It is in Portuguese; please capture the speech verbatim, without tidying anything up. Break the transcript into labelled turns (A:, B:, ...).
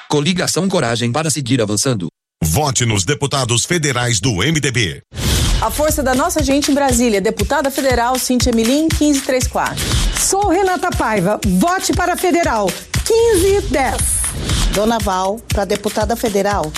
A: Coligação Coragem para seguir avançando.
B: Vote nos deputados federais do M D B.
C: A força da nossa gente em Brasília, deputada federal Cíntia Milim, quinze trinta e quatro.
D: Sou Renata Paiva, vote para federal, quinze dez.
E: Dona Val, para deputada federal,